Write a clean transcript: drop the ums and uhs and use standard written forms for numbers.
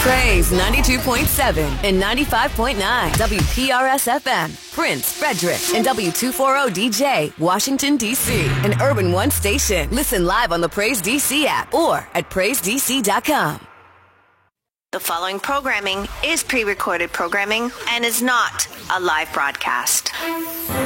Praise 92.7 and 95.9 WPRS FM, Prince, Frederick, and W240DJ, Washington, D.C. An Urban One station. Listen live on the Praise DC app or at PraiseDC.com. The following programming is pre-recorded programming and is not a live broadcast.